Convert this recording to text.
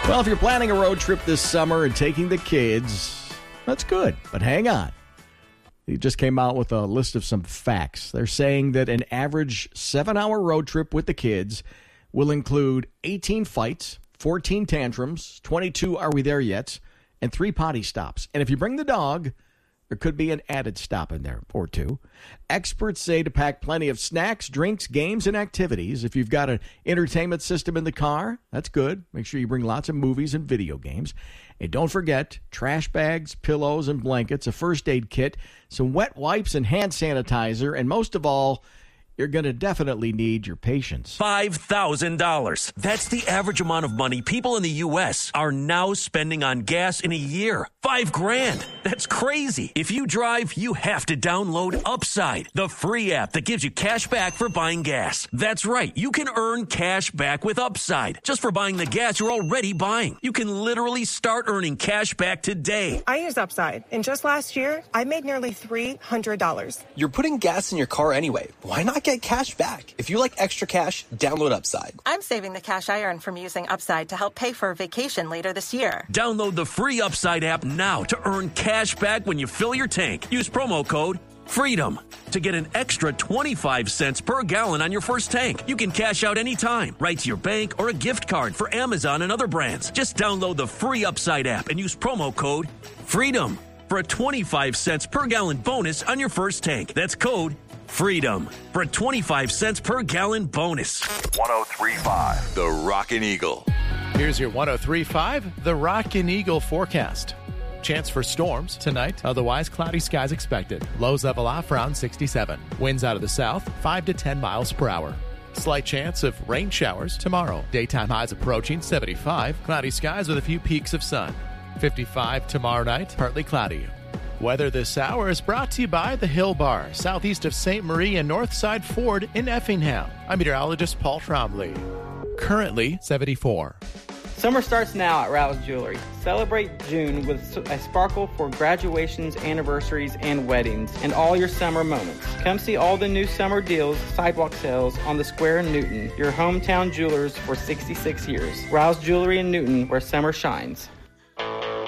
Well, if you're planning a road trip this summer and taking the kids, that's good. But hang on. He just came out with a list of some facts. They're saying that an average 7-hour road trip with the kids will include 18 fights, 14 tantrums, 22 are we there yet, and 3 potty stops. And if you bring the dog, there could be an added stop in there or 2. Experts say to pack plenty of snacks, drinks, games, and activities. If you've got an entertainment system in the car, that's good. Make sure you bring lots of movies and video games. And don't forget, trash bags, pillows, and blankets, a first aid kit, some wet wipes and hand sanitizer, and most of all, you're going to definitely need your patience. $5,000. That's the average amount of money people in the U.S. are now spending on gas in a year. $5,000. That's crazy. If you drive, you have to download Upside, the free app that gives you cash back for buying gas. That's right. You can earn cash back with Upside just for buying the gas you're already buying. You can literally start earning cash back today. I use Upside, and just last year, I made nearly $300. You're putting gas in your car anyway. Why not get cash back? If you like extra cash, download Upside. I'm saving the cash I earn from using Upside to help pay for a vacation later this year. Download the free Upside app now to earn cash back when you fill your tank. Use promo code FREEDOM to get an extra 25 cents per gallon on your first tank. You can cash out anytime, right to your bank or a gift card for Amazon and other brands. Just download the free Upside app and use promo code FREEDOM for a 25 cents per gallon bonus on your first tank. That's code FREEDOM for a 25 cents per gallon bonus. 103.5 The Rockin' Eagle. Here's your 103.5 The Rockin' Eagle forecast. Chance for storms tonight, otherwise cloudy skies expected. Lows level off around 67. Winds out of the south, 5 to 10 miles per hour. Slight chance of rain showers tomorrow. Daytime highs approaching 75. Cloudy skies with a few peaks of sun. 55 tomorrow night, partly cloudy. Weather this hour is brought to you by the Hill Bar, southeast of St. Marie and Northside Ford in Effingham. I'm meteorologist Paul Trombley. Currently 74. Summer starts now at Rouse Jewelry. Celebrate June with a sparkle for graduations, anniversaries, and weddings, and all your summer moments. Come see all the new summer deals, sidewalk sales on the Square in Newton, your hometown jewelers for 66 years. Rouse Jewelry in Newton, where summer shines.